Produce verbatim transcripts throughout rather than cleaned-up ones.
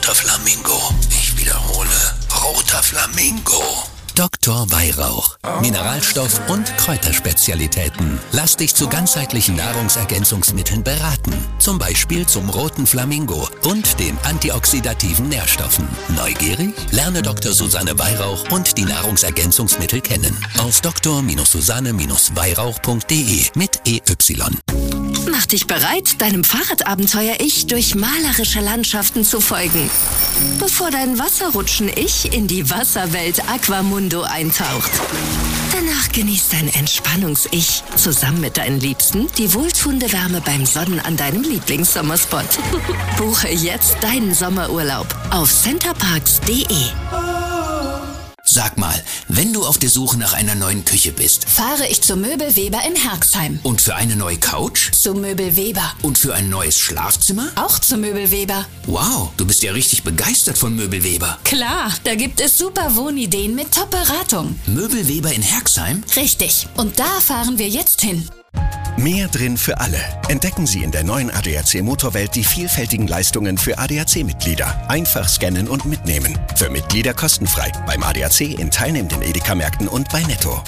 roter Flamingo. Ich wiederhole, roter Flamingo. Doktor Weihrauch. Mineralstoff- und Kräuterspezialitäten. Lass dich zu ganzheitlichen Nahrungsergänzungsmitteln beraten. Zum Beispiel zum roten Flamingo und den antioxidativen Nährstoffen. Neugierig? Lerne Doktor Susanne Weihrauch und die Nahrungsergänzungsmittel kennen. Auf doktor Susanne Weihrauch punkt de mit E Y. Mach dich bereit, deinem Fahrradabenteuer-Ich durch malerische Landschaften zu folgen. Bevor dein Wasserrutschen-Ich in die Wasserwelt Aquamundo eintaucht. Danach genießt dein Entspannungs-Ich zusammen mit deinen Liebsten die wohltuende Wärme beim Sonnen an deinem Lieblingssommerspot. Buche jetzt deinen Sommerurlaub auf centerparks punkt de. Sag mal, wenn du auf der Suche nach einer neuen Küche bist, Fahre ich zu Möbelweber in Herxheim. und für eine neue Couch Zu Möbelweber. und für ein neues Schlafzimmer? Auch zu Möbelweber. Wow, du bist ja richtig begeistert von Möbelweber. Klar, da gibt es super Wohnideen mit Top-Beratung. Möbelweber in Herxheim? Richtig. Und da fahren wir jetzt hin. Mehr drin für alle. Entdecken Sie in der neuen A D A C Motorwelt die vielfältigen Leistungen für A D A C-Mitglieder. Einfach scannen und mitnehmen. Für Mitglieder kostenfrei. Beim A D A C in teilnehmenden Edeka-Märkten und bei Netto.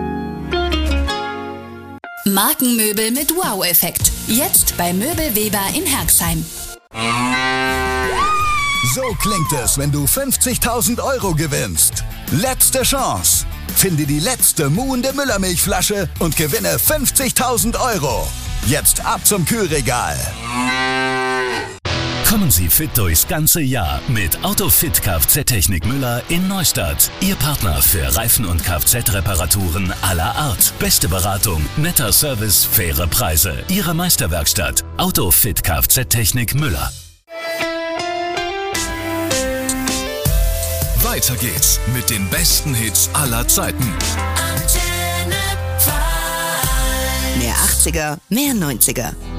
Markenmöbel mit Wow-Effekt. Jetzt bei Möbelweber in Herxheim. So klingt es, wenn du fünfzigtausend Euro gewinnst. Letzte Chance. Finde die letzte muhende Müllermilchflasche und gewinne fünfzigtausend Euro. Jetzt ab zum Kühlregal. Kommen Sie fit durchs ganze Jahr mit Autofit Kfz-Technik Müller in Neustadt. Ihr Partner für Reifen- und Kfz-Reparaturen aller Art. Beste Beratung, netter Service, faire Preise. Ihre Meisterwerkstatt. Autofit Kfz-Technik Müller. Weiter geht's mit den besten Hits aller Zeiten. Mehr achtziger, mehr neunziger.